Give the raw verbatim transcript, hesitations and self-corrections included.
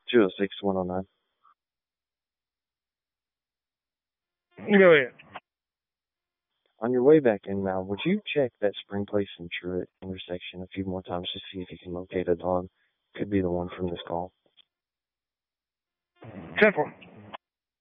two oh six, one oh nine. Go ahead. On your way back in now, would you check that Spring Place and Truett intersection a few more times to see if you can locate a dog? Could be the one from this call. ten four.